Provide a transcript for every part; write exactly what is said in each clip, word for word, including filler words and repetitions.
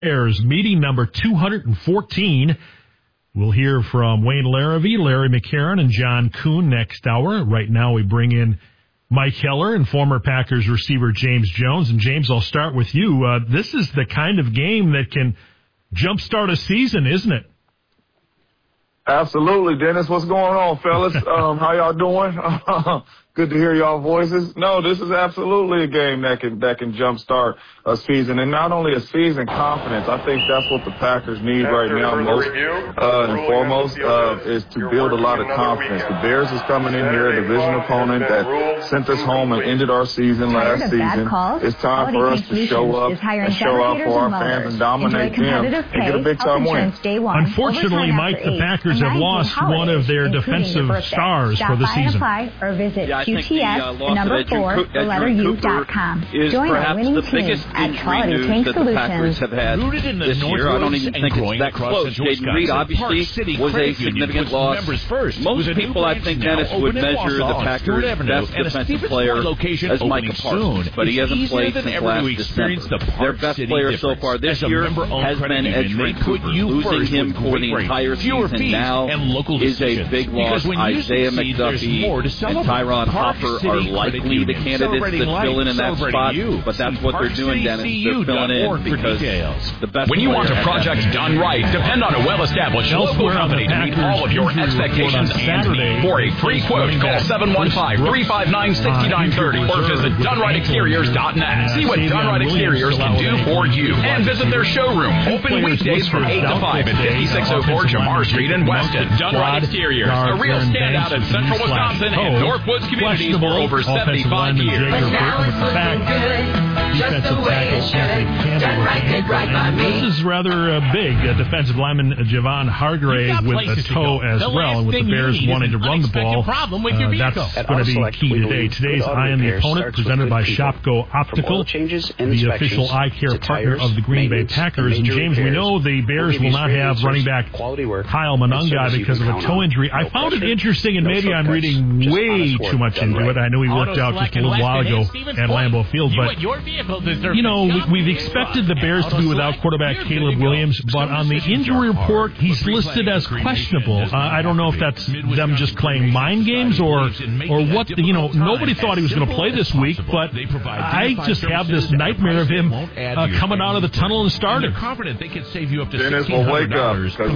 Bears meeting number two hundred fourteen. We'll hear from Wayne Larrivee, Larry McCarron, and John Kuhn next hour. Right now we bring in Mike Heller and former Packers receiver James Jones. And, James, I'll start with you. Uh, this is the kind of game that can jumpstart a season, isn't it? Absolutely, Dennis. What's going on, fellas? um, how y'all doing? Good to hear y'all voices. No, this is absolutely a game that can that can jumpstart a season, and not only a season, confidence. I think that's what the Packers need right now most uh, and foremost uh, is to build a lot of confidence. The Bears is coming in here, a division opponent that sent us home and ended our season last season. It's time for us to show up and show out for our fans and dominate them and get a big-time win. Unfortunately, Mike, the Packers have lost one of their defensive stars for the season. Or visit Q T S, the, uh, the number four, the letter U dot com. Join our winning team at Quality Tank Solutions. Have had this year. I don't even think it's that close. Jaden Reed obviously was a significant loss. Most people, I think, Dennis, would measure the Packers' best defensive player as Micah Parsons, but he hasn't played since last December. Their best player so far this year has been Edgerrin Cooper. Losing him for the entire season now is a big loss. Isaiah McDuffie and Tyron Hopper are likely the candidates that fill in in that spot, but that's what they're doing, Dennis. They're filling in because the best. When you want a project done right, depend on a well-established local company to meet all of your expectations and needs. For a free quote, call seven one five, three five nine, six nine three zero or visit done right exteriors dot net. See what Done Right Exteriors can do for you. And visit their showroom, open weekdays from eight to five at fifty-six oh four Jamar Street in Weston. Done Right Exteriors, a real standout in central Wisconsin and Northwoods community for over seventy-five years. Defensive tackle. This is rather uh, big. Uh, defensive lineman uh, Javon Hargrave with a toe as the well, and with the Bears wanting to run the ball, uh, that's going to be key today. Today's Eye on the Opponent, presented by Shopko Optical, the official eye care partner of the Green Bay Packers. And James, we know the Bears will not have running back Kyle Monangai because of a toe injury. I found it interesting, and maybe I'm reading way too much into it. I know he worked out just a little while ago at Lambeau Field, but you know, we've expected the Bears to be without quarterback Caleb Williams, but on the injury report, he's listed as questionable. Uh, I don't know if that's them just playing mind games or or what. You know, nobody thought he was going to play this week, but I just have this nightmare of him uh, coming out of the tunnel and starting. Dennis will wake up because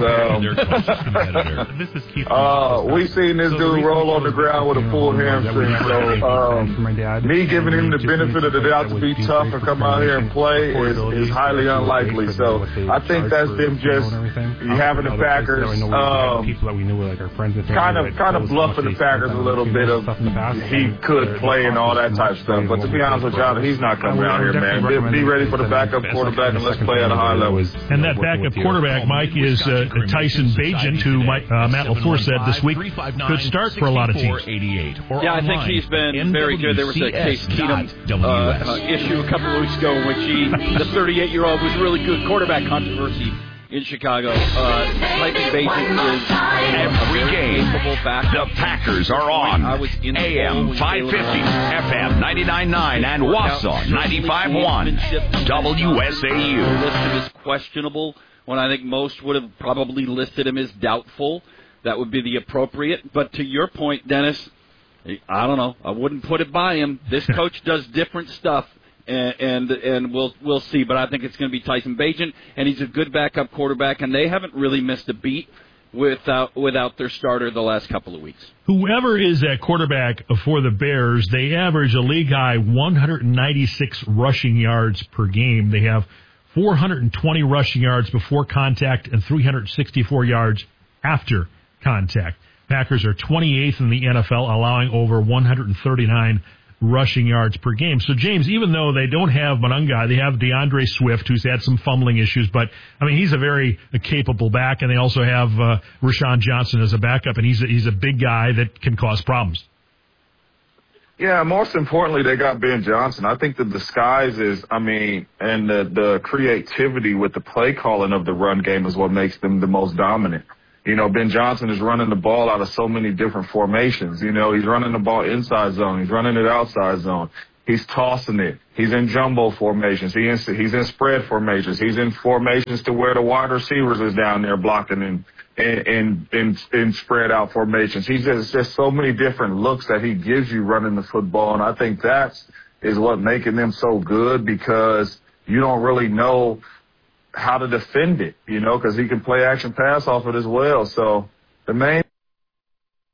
um, uh, we've seen this dude roll on the ground with a full hamstring. So um, me giving him the benefit of the doubt to be tough and come out here and play is, is highly unlikely. So I think that's them just having the Packers um, kind of kind of bluffing the Packers a little bit of he could play and all that type of stuff. But to be honest with y'all, he's not coming out here, man. Be, be ready for the backup quarterback and let's play at a high level. And that backup quarterback, Mike, is uh, Tyson Bagent, who Mike, uh, Matt LaFleur said this week could start for a lot of teams. Yeah, I think he's been very good. There was a Case Keenum uh, uh, issue a couple of weeks ago in which he, the thirty-eight-year-old, was really good quarterback controversy in Chicago. Uh, Tyson Bagent is every game. The Packers are on A M five fifty, F M ninety-nine point nine, and Wausau ninety-five point one. W S A U. Listed as questionable when I think most would have probably listed him as doubtful. That would be the appropriate. But to your point, Dennis, I don't know. I wouldn't put it by him. This coach does different stuff. And, and and we'll we'll see, but I think it's going to be Tyson Bagent, and he's a good backup quarterback, and they haven't really missed a beat without without their starter the last couple of weeks. Whoever is at quarterback for the Bears, they average a league high one hundred ninety-six rushing yards per game. They have four hundred twenty rushing yards before contact and three hundred sixty-four yards after contact. Packers are twenty-eighth in the N F L, allowing over one hundred thirty-nine rushing yards per game. So, James, even though they don't have Monangai, they have DeAndre Swift, who's had some fumbling issues, but, I mean, he's a very a capable back, and they also have uh, Rashawn Johnson as a backup, and he's a, he's a big guy that can cause problems. Yeah, most importantly, they got Ben Johnson. I think the disguise is, I mean, and the, the creativity with the play calling of the run game is what makes them the most dominant. You know, Ben Johnson is running the ball out of so many different formations. You know, he's running the ball inside zone. He's running it outside zone. He's tossing it. He's in jumbo formations. He in, he's in spread formations. He's in formations to where the wide receivers is down there blocking in in in, in, in spread out formations. He's just, just so many different looks that he gives you running the football, and I think that's is what making them so good, because you don't really know how to defend it, you know, because he can play action pass off it as well. So the main